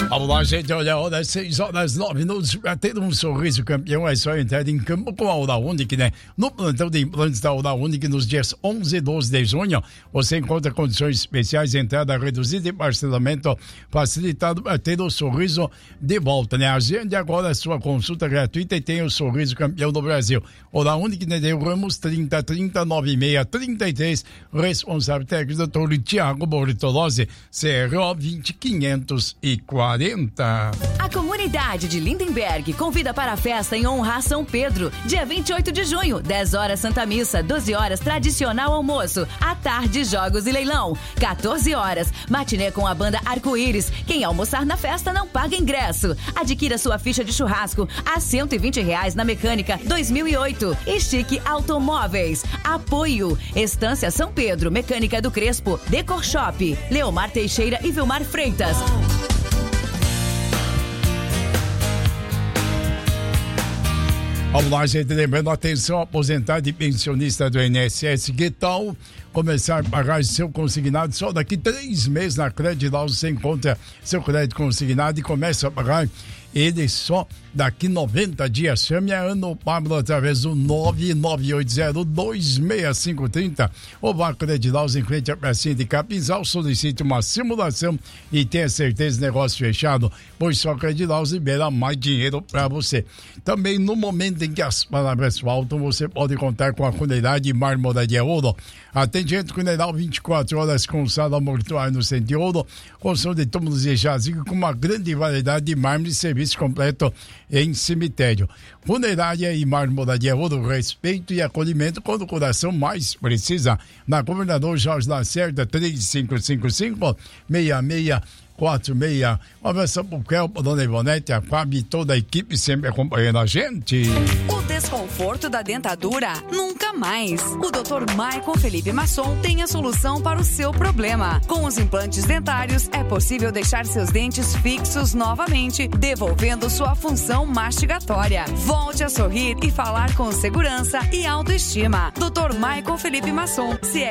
Vamos lá, gente, olha a hora, 6h09, para ter um sorriso campeão é só entrar em campo com a Oral Unique, né? No plantão de implantes da Oral Unique, nos dias 11 e 12 de junho, você encontra condições especiais, entrada reduzida e parcelamento facilitado para ter o sorriso de volta, né? Agende agora a sua consulta gratuita e tem o sorriso campeão do Brasil. Oral Unique, Nedeu Ramos, 309633, responsável técnico, Dr. Tiago Bortolozzi, CRO 20540. A comunidade de Lindenberg convida para a festa em honra a São Pedro, dia 28 de junho, 10 horas Santa Missa, 12 horas tradicional almoço, à tarde jogos e leilão, 14 horas matinê com a banda Arco-Íris. Quem almoçar na festa não paga ingresso. Adquira sua ficha de churrasco a R$120 na Mecânica 2008. Estique Automóveis. Apoio Estância São Pedro, Mecânica do Crespo, Decor Shop, Leomar Teixeira e Vilmar Freitas. Vamos lá, gente, lembrando, atenção, aposentado e pensionista do INSS, que tal começar a pagar seu consignado só daqui 3 meses na Credilau? Você encontra seu crédito consignado e começa a pagar ele só daqui 90 dias. Chame a Ana Pablo através do 998026530 ou vá a Credilau em frente à pracinha de Capinzal, solicite uma simulação e tenha certeza de negócio fechado, pois só a Credilau libera mais dinheiro para você. Também no momento em que as palavras faltam, você pode contar com a Cuneidade Marmoraria Ouro. Atendimento Cuneidal 24 horas com sala mortuária no Centro de Ouro, construção de túmulos e jazigo com uma grande variedade de mármore e serviço completo em cemitério. Funerária e Marmoraria Ouro, respeito e acolhimento quando o coração mais precisa. Na Governador Jorge Lacerda, 3555-6646. Um abraço pro Kelpo, Dona Ivonete, a Fábio e toda a equipe sempre acompanhando a gente. O desconforto da dentadura nunca mais. O Dr. Michael Felipe Masson tem a solução para o seu problema. Com os implantes dentários é possível deixar seus dentes fixos novamente, devolvendo sua função mastigatória. Volte a sorrir e falar com segurança e autoestima. Dr. Michael Felipe Masson,